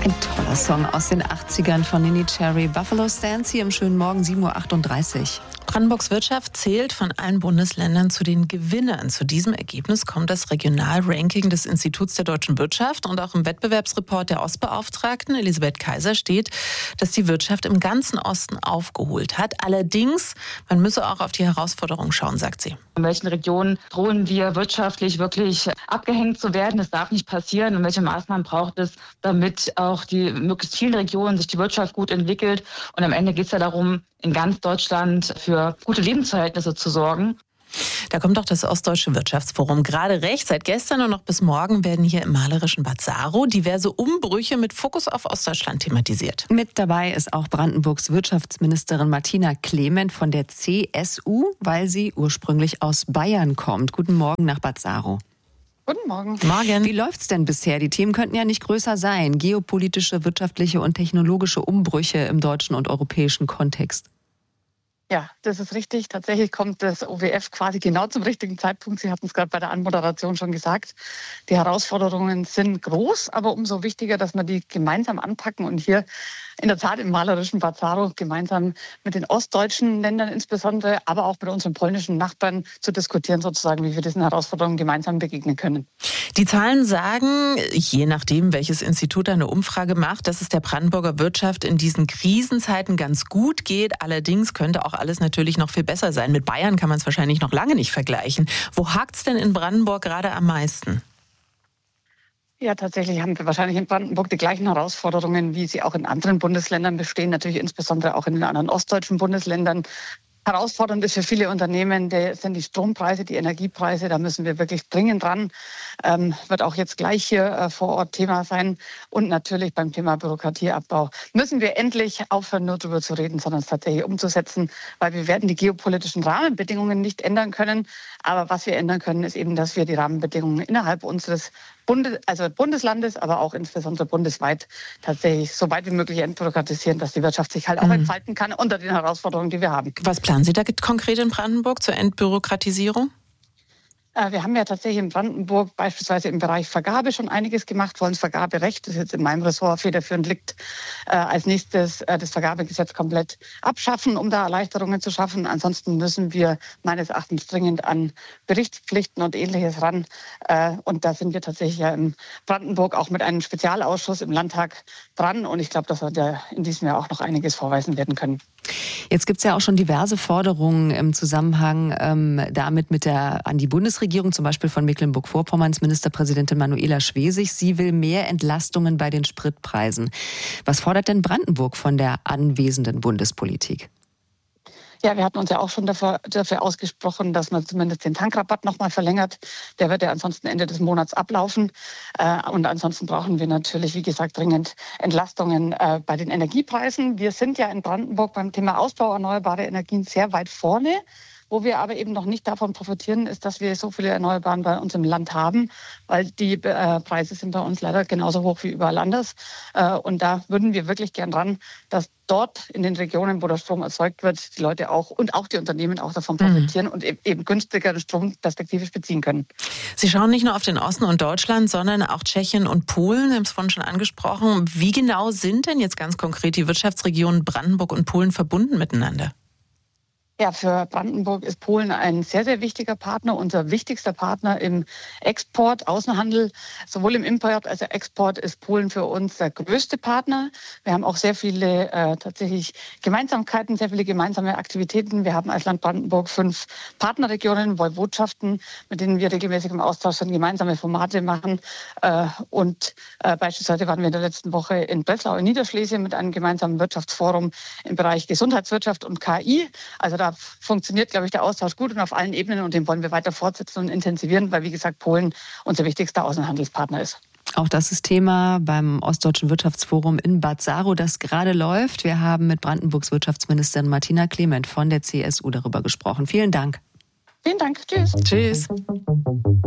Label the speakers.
Speaker 1: Ein toller Song aus den 80ern von Neneh Cherry. Buffalo Stance hier im schönen Morgen, 7:38 Uhr.
Speaker 2: Brandenburgs Wirtschaft zählt von allen Bundesländern zu den Gewinnern. Zu diesem Ergebnis kommt das Regionalranking des Instituts der deutschen Wirtschaft. Und auch im Wettbewerbsreport der Ostbeauftragten, Elisabeth Kaiser, steht, dass die Wirtschaft im ganzen Osten aufgeholt hat. Allerdings, man müsse auch auf die Herausforderungen schauen, sagt sie.
Speaker 3: In welchen Regionen drohen wir wirtschaftlich wirklich abgehängt zu werden? Das darf nicht passieren. Und welche Maßnahmen braucht es, damit auch die möglichst vielen Regionen sich die Wirtschaft gut entwickelt? Und am Ende geht es ja darum, in ganz Deutschland für gute Lebensverhältnisse zu sorgen.
Speaker 2: Da kommt auch das Ostdeutsche Wirtschaftsforum gerade recht. Seit gestern und noch bis morgen werden hier im malerischen Bad Saro diverse Umbrüche mit Fokus auf Ostdeutschland thematisiert.
Speaker 1: Mit dabei ist auch Brandenburgs Wirtschaftsministerin Martina Clement von der CSU, weil sie ursprünglich aus Bayern kommt. Guten Morgen nach Bad Saro.
Speaker 4: Guten Morgen.
Speaker 2: Morgen.
Speaker 1: Wie läuft's denn bisher? Die Themen könnten ja nicht größer sein. Geopolitische, wirtschaftliche und technologische Umbrüche im deutschen und europäischen Kontext.
Speaker 4: Ja, das ist richtig. Tatsächlich kommt das OWF quasi genau zum richtigen Zeitpunkt. Sie hatten es gerade bei der Anmoderation schon gesagt. Die Herausforderungen sind groß, aber umso wichtiger, dass wir die gemeinsam anpacken und hier in der Tat im malerischen Bad Saro gemeinsam mit den ostdeutschen Ländern insbesondere, aber auch mit unseren polnischen Nachbarn zu diskutieren, sozusagen, wie wir diesen Herausforderungen gemeinsam begegnen können.
Speaker 2: Die Zahlen sagen, je nachdem, welches Institut eine Umfrage macht, dass es der Brandenburger Wirtschaft in diesen Krisenzeiten ganz gut geht. Allerdings könnte auch alles natürlich noch viel besser sein. Mit Bayern kann man es wahrscheinlich noch lange nicht vergleichen. Wo hakt's denn in Brandenburg gerade am meisten?
Speaker 4: Ja, tatsächlich haben wir wahrscheinlich in Brandenburg die gleichen Herausforderungen, wie sie auch in anderen Bundesländern bestehen, natürlich insbesondere auch in den anderen ostdeutschen Bundesländern. Herausfordernd ist für viele Unternehmen, sind die Strompreise, die Energiepreise. Da müssen wir wirklich dringend dran. Wird auch jetzt gleich hier vor Ort Thema sein. Und natürlich beim Thema Bürokratieabbau müssen wir endlich aufhören, nur darüber zu reden, sondern es tatsächlich umzusetzen, weil wir werden die geopolitischen Rahmenbedingungen nicht ändern können. Aber was wir ändern können, ist eben, dass wir die Rahmenbedingungen innerhalb unseres Bundeslandes, aber auch insbesondere bundesweit tatsächlich so weit wie möglich entbürokratisieren, dass die Wirtschaft sich halt auch entfalten kann unter den Herausforderungen, die wir haben.
Speaker 2: Was planen Sie da konkret in Brandenburg zur Entbürokratisierung?
Speaker 4: Wir haben ja tatsächlich in Brandenburg beispielsweise im Bereich Vergabe schon einiges gemacht, wollen das Vergaberecht, das jetzt in meinem Ressort federführend liegt, als nächstes das Vergabegesetz komplett abschaffen, um da Erleichterungen zu schaffen. Ansonsten müssen wir meines Erachtens dringend an Berichtspflichten und Ähnliches ran. Und da sind wir tatsächlich ja in Brandenburg auch mit einem Spezialausschuss im Landtag dran. Und ich glaube, dass wir da in diesem Jahr auch noch einiges vorweisen werden können.
Speaker 1: Jetzt gibt es ja auch schon diverse Forderungen im Zusammenhang damit an die Bundesregierung, zum Beispiel von Mecklenburg-Vorpommerns Ministerpräsidentin Manuela Schwesig. Sie will mehr Entlastungen bei den Spritpreisen. Was fordert denn Brandenburg von der anwesenden Bundespolitik?
Speaker 4: Ja, wir hatten uns ja auch schon dafür ausgesprochen, dass man zumindest den Tankrabatt nochmal verlängert. Der wird ja ansonsten Ende des Monats ablaufen. Und ansonsten brauchen wir natürlich, wie gesagt, dringend Entlastungen bei den Energiepreisen. Wir sind ja in Brandenburg beim Thema Ausbau erneuerbarer Energien sehr weit vorne. Wo wir aber eben noch nicht davon profitieren, ist, dass wir so viele Erneuerbaren bei uns im Land haben, weil die Preise sind bei uns leider genauso hoch wie überall anders. Und da würden wir wirklich gern dran, dass dort in den Regionen, wo der Strom erzeugt wird, die Leute auch und auch die Unternehmen auch davon profitieren und eben günstigeren Strom perspektivisch beziehen können.
Speaker 2: Sie schauen nicht nur auf den Osten und Deutschland, sondern auch Tschechien und Polen. Sie haben es vorhin schon angesprochen. Wie genau sind denn jetzt ganz konkret die Wirtschaftsregionen Brandenburg und Polen verbunden miteinander?
Speaker 4: Ja, für Brandenburg ist Polen ein sehr, sehr wichtiger Partner, unser wichtigster Partner im Export, Außenhandel. Sowohl im Import als auch Export ist Polen für uns der größte Partner. Wir haben auch sehr viele tatsächlich Gemeinsamkeiten, sehr viele gemeinsame Aktivitäten. Wir haben als Land Brandenburg 5 Partnerregionen, Woiwodschaften, mit denen wir regelmäßig im Austausch sind, gemeinsame Formate machen. Beispielsweise waren wir in der letzten Woche in Breslau in Niederschlesien mit einem gemeinsamen Wirtschaftsforum im Bereich Gesundheitswirtschaft und KI. Also da funktioniert, glaube ich, der Austausch gut und auf allen Ebenen und den wollen wir weiter fortsetzen und intensivieren, weil, wie gesagt, Polen unser wichtigster Außenhandelspartner ist.
Speaker 1: Auch das ist Thema beim Ostdeutschen Wirtschaftsforum in Bad Saro, das gerade läuft. Wir haben mit Brandenburgs Wirtschaftsministerin Martina Clement von der CSU darüber gesprochen. Vielen Dank.
Speaker 4: Vielen Dank. Tschüss.
Speaker 2: Tschüss.